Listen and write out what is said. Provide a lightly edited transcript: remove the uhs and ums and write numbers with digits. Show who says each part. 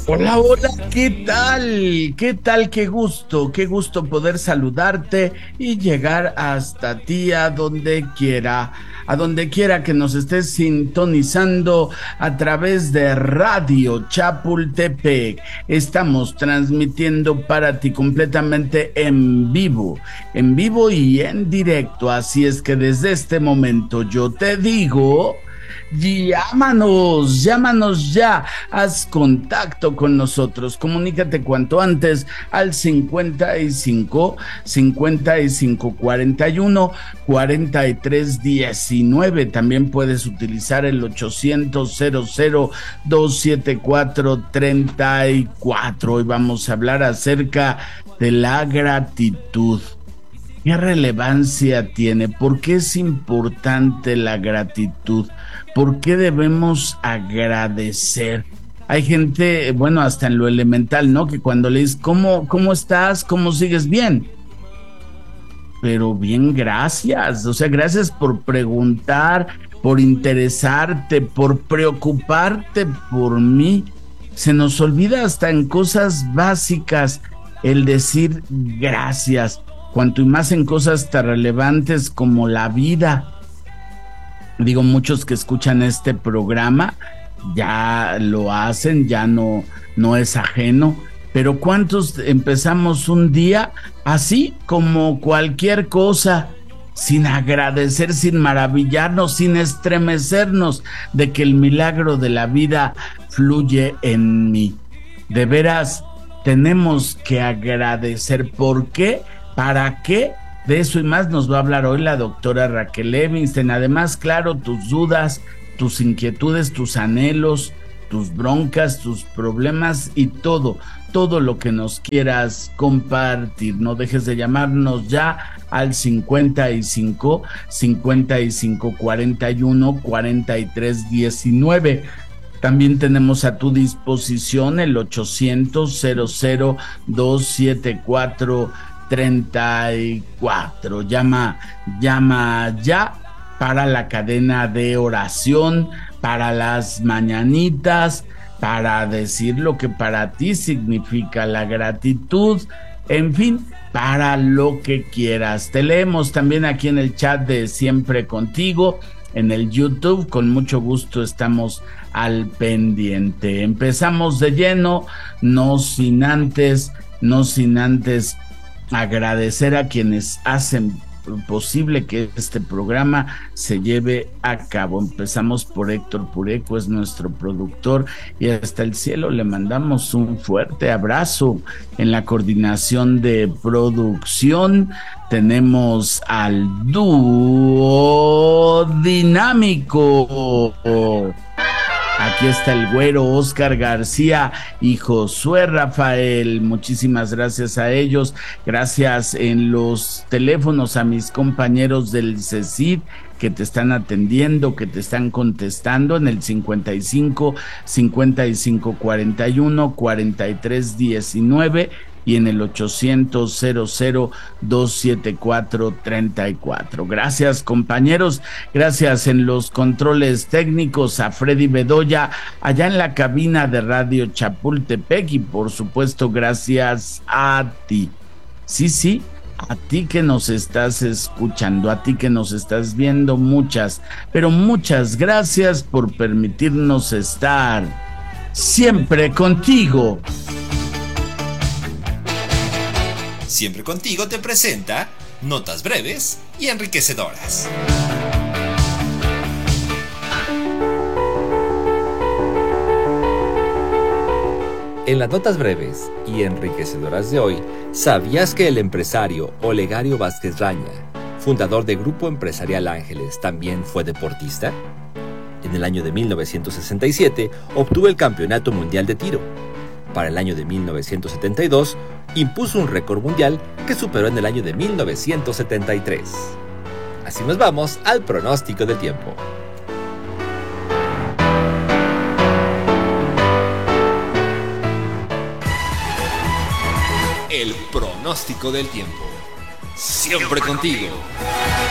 Speaker 1: Hola, hola, ¿qué tal? ¿Qué tal? Qué gusto poder saludarte y llegar hasta ti a donde quiera que nos estés sintonizando a través de Radio Chapultepec. Estamos transmitiendo para ti completamente en vivo y en directo. Así es que desde este momento yo te digo... Llámanos ya, haz contacto con nosotros, comunícate cuanto antes al 55 41 43 19. También puedes utilizar el 800 274 34. Hoy vamos a hablar acerca de la gratitud. ¿Qué relevancia tiene? ¿Por qué es importante la gratitud? ¿Por qué debemos agradecer? Hay gente, bueno, hasta en lo elemental, ¿no? Que cuando le dices, ¿cómo estás? ¿Cómo sigues? Bien. Pero bien, gracias. O sea, gracias por preguntar, por interesarte, por preocuparte por mí. Se nos olvida hasta en cosas básicas el decir gracias, cuanto y más en cosas tan relevantes como la vida. Digo, muchos que escuchan este programa ya lo hacen, ya no es ajeno, pero ¿cuántos empezamos un día así como cualquier cosa, sin agradecer, sin maravillarnos, sin estremecernos de que el milagro de la vida fluye en mí? De veras, tenemos que agradecer. ¿Por qué? ¿Para qué? De eso y más nos va a hablar hoy la doctora Raquel Evinstein. Además, claro, tus dudas, tus inquietudes, tus anhelos, tus broncas, tus problemas y todo lo que nos quieras compartir. No dejes de llamarnos ya al 55 41 43 19. También tenemos a tu disposición el 800 274 34. Llama ya para la cadena de oración, para las mañanitas, para decir lo que para ti significa la gratitud, en fin, para lo que quieras. Te leemos también aquí en el chat de Siempre Contigo, en el YouTube. Con mucho gusto estamos al pendiente. Empezamos de lleno, no sin antes agradecer a quienes hacen posible que este programa se lleve a cabo. Empezamos por Héctor Pureco, es nuestro productor, y hasta el cielo le mandamos un fuerte abrazo. En la coordinación de producción tenemos al dúo dinámico. Aquí está el güero Oscar García y Josué Rafael. Muchísimas gracias a ellos. Gracias en los teléfonos a mis compañeros del CECID que te están atendiendo, que te están contestando en el 55 41 43 19 y en el 800 274 34. Gracias, compañeros. Gracias en los controles técnicos a Freddy Bedoya, allá en la cabina de Radio Chapultepec, y por supuesto, gracias a ti. Sí, a ti que nos estás escuchando, a ti que nos estás viendo, pero muchas gracias por permitirnos estar siempre contigo.
Speaker 2: Siempre Contigo te presenta notas breves y enriquecedoras. En las notas breves y enriquecedoras de hoy, ¿sabías que el empresario Olegario Vázquez Raña, fundador de Grupo Empresarial Ángeles, también fue deportista? En el año de 1967 obtuvo el Campeonato Mundial de Tiro. Para el año de 1972, impuso un récord mundial que superó en el año de 1973. Así nos vamos al pronóstico del tiempo. El pronóstico del tiempo. Siempre contigo.